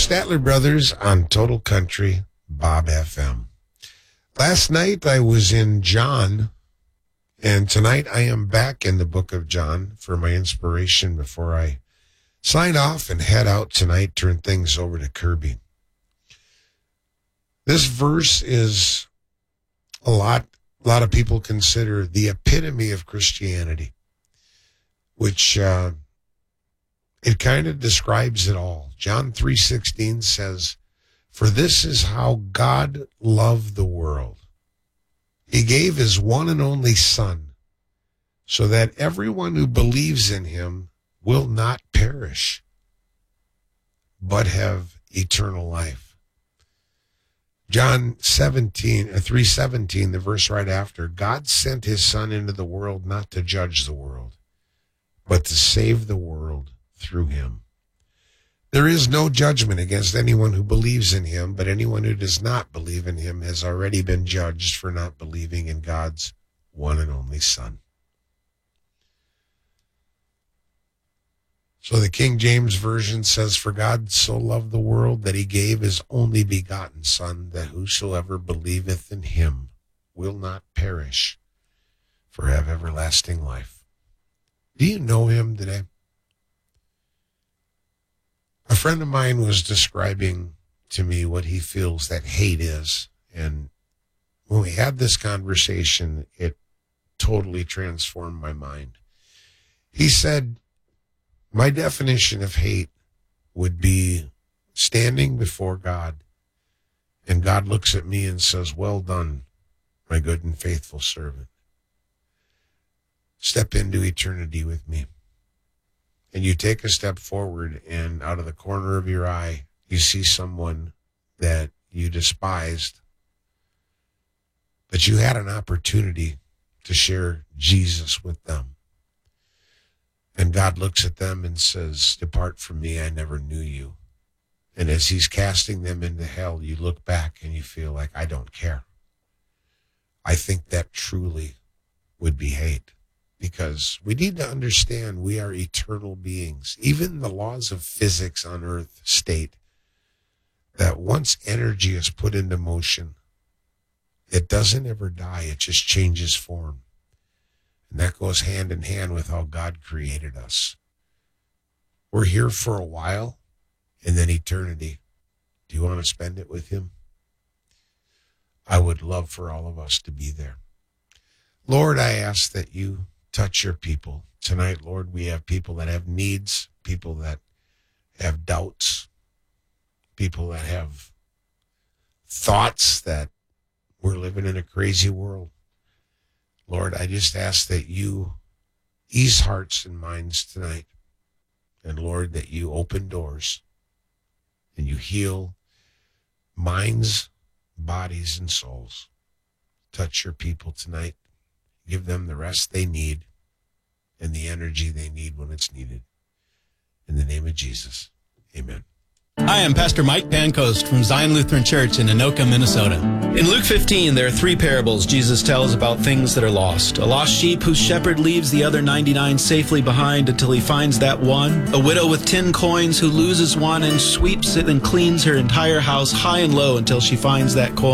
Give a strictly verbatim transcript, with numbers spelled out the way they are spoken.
Statler Brothers on Total Country, Bob F M. Last night I was in John, and tonight I am back in the book of John for my inspiration before I sign off and head out tonight, turn things over to Kirby. This verse is a lot, a lot of people consider the epitome of Christianity, which uh, it kind of describes it all. John three sixteen says, "For this is how God loved the world. He gave his one and only Son, so that everyone who believes in him will not perish, but have eternal life." John seventeen, uh, three seventeen, the verse right after, "God sent his Son into the world not to judge the world, but to save the world through him. There is no judgment against anyone who believes in him, but anyone who does not believe in him has already been judged for not believing in God's one and only Son." So the King James Version says, "For God so loved the world that he gave his only begotten Son, that whosoever believeth in him will not perish, for have everlasting life." Do you know him today? A friend of mine was describing to me what he feels that hate is. And when we had this conversation, it totally transformed my mind. He said, "My definition of hate would be standing before God, and God looks at me and says, 'Well done, my good and faithful servant. Step into eternity with me.' And you take a step forward, and out of the corner of your eye, you see someone that you despised, but you had an opportunity to share Jesus with them. And God looks at them and says, 'Depart from me, I never knew you.' And as he's casting them into hell, you look back and you feel like, I don't care." I think that truly would be hate. Because we need to understand we are eternal beings. Even the laws of physics on earth state that once energy is put into motion, it doesn't ever die. It just changes form. And that goes hand in hand with how God created us. We're here for a while, and then eternity. Do you want to spend it with him? I would love for all of us to be there. Lord, I ask that you touch your people. Tonight, Lord, we have people that have needs, people that have doubts, people that have thoughts that we're living in a crazy world. Lord, I just ask that you ease hearts and minds tonight. And Lord, that you open doors and you heal minds, bodies, and souls. Touch your people tonight. Give them the rest they need and the energy they need when it's needed. In the name of Jesus, amen. Hi, I'm Pastor Mike Pancoast from Zion Lutheran Church in Anoka, Minnesota. In Luke fifteen, there are three parables Jesus tells about things that are lost. A lost sheep whose shepherd leaves the other ninety-nine safely behind until he finds that one. A widow with ten coins who loses one and sweeps it and cleans her entire house high and low until she finds that coin.